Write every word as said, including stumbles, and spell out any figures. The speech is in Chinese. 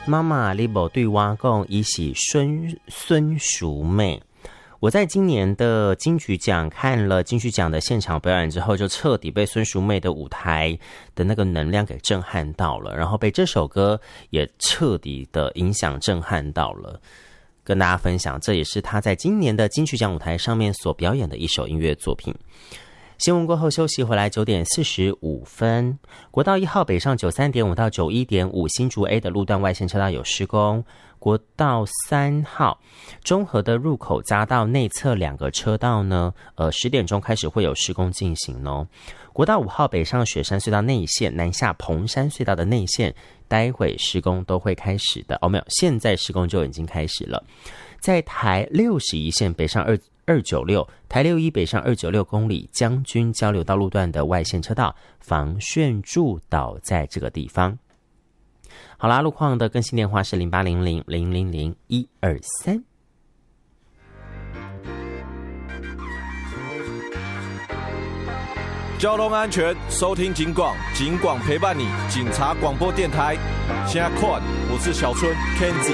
妈妈你无对我讲，伊是孙孙淑妹。我在今年的金曲奖看了金曲奖的现场表演之后，就彻底被孙淑妹的舞台的那个能量给震撼到了，然后被这首歌也彻底的影响震撼到了。跟大家分享，这也是她在今年的金曲奖舞台上面所表演的一首音乐作品。新闻过后休息回来，九点四十五分，国道一号北上九三点五到九一点五新竹 A 的路段外线车道有施工，国道三号中和的入口匝道内侧两个车道呢，呃十点钟开始会有施工进行哦。国道五号北上雪山隧道内线南下蓬山隧道的内线，待会施工都会开始的哦，没有，现在施工就已经开始了。在台六十一线北上二二九六，台六一北上二九六公里将军交流道路段的外线车道防汛助导在这个地方。好啦，路况的更新电话是零八零零零零零一二三。 交通安全，收听警广，警广陪伴你，警察广播电台。现在看，我是小春 Kenzie。